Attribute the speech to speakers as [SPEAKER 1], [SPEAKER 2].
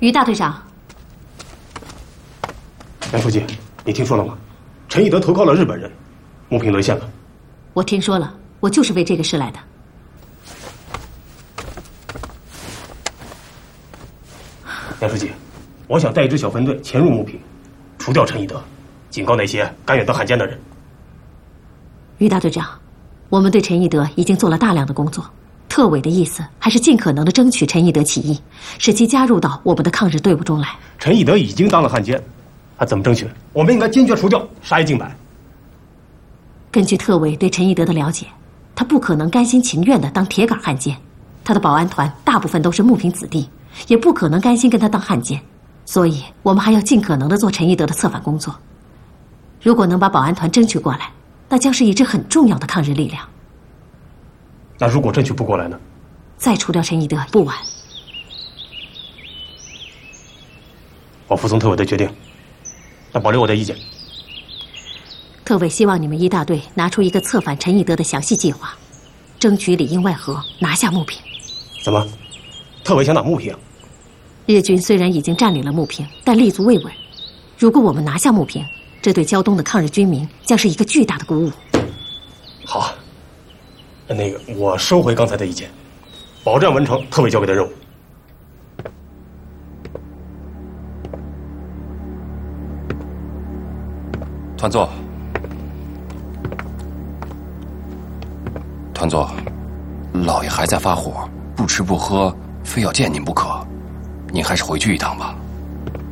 [SPEAKER 1] 于大队长，
[SPEAKER 2] 杨书记，你听说了吗？陈义德投靠了日本人，穆平沦陷了。
[SPEAKER 1] 我听说了，我就是为这个事来的。
[SPEAKER 2] 杨书记，我想带一支小分队潜入穆平，除掉陈义德，警告那些甘愿当汉奸的人。
[SPEAKER 1] 于大队长，我们对陈义德已经做了大量的工作。特委的意思还是尽可能的争取陈义德起义，使其加入到我们的抗日队伍中来。
[SPEAKER 2] 陈义德已经当了汉奸，他怎么争取？我们应该坚决除掉，杀一儆百。
[SPEAKER 1] 根据特委对陈义德的了解，他不可能甘心情愿的当铁杆汉奸，他的保安团大部分都是穆平子弟，也不可能甘心跟他当汉奸，所以我们还要尽可能的做陈义德的策反工作。如果能把保安团争取过来，那将是一支很重要的抗日力量。
[SPEAKER 2] 那如果争取不过来呢？
[SPEAKER 1] 再除掉陈义德不晚。
[SPEAKER 2] 我服从特委的决定，但保留我的意见。
[SPEAKER 1] 特委希望你们一大队拿出一个策反陈义德的详细计划，争取里应外合，拿下穆平。
[SPEAKER 2] 怎么？特委想打穆平？
[SPEAKER 1] 日军虽然已经占领了穆平，但立足未稳。如果我们拿下穆平，这对胶东的抗日军民将是一个巨大的鼓舞。
[SPEAKER 2] 好。我收回刚才的意见，保证完成特委交给的任务。
[SPEAKER 3] 团座，团座，老爷还在发火，不吃不喝，非要见您不可。您还是回去一趟吧。